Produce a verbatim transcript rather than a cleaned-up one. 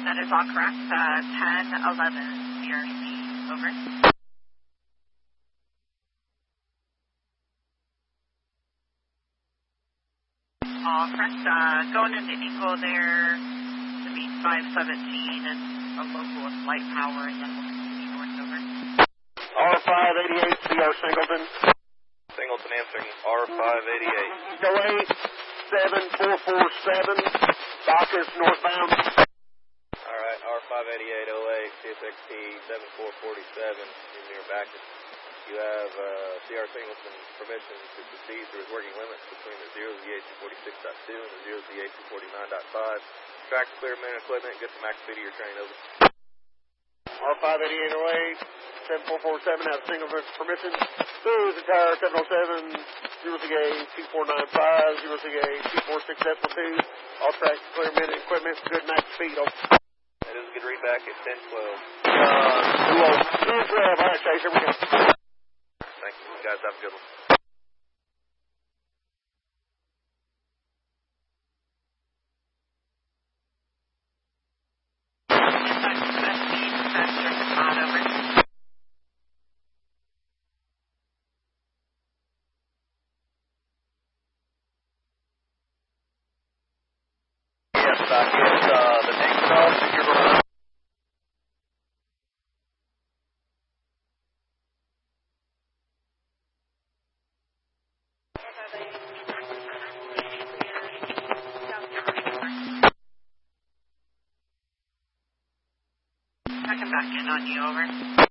That is all correct. Uh, ten eleven C R C. Over. All correct. Uh, going into Eagle there to meet five seventeen and a local with light power, and then we'll continue north. Over. R five eighty-eight C R Singleton. Singleton answering R five eighty-eight. oh eight seven four four seven, Bacchus northbound. Alright, R five eighty-eight oh eight, C S X T seven four four seven, you're near Bacchus. You have uh, C R Singleton permission to proceed through his working limits between the zero Z A two forty-six point two and the zero Z A two forty-nine point five. Track to clear man equipment, get the max speed of your train. Over. R five eighty-eight oh eight, seven four four seven, have Singleton permission. Through the entire seven oh seven, zero Z A two four nine five, zero Z A two four six seven two. All tracks to clear man equipment, good max speed. Over. That is a good readback at ten twelve. Uh, two twelve, all right, Chase, here we go. Thank you, guys. Have a good one. Yes, I guess uh, the next off that you're going to. Checking back in on you. Over.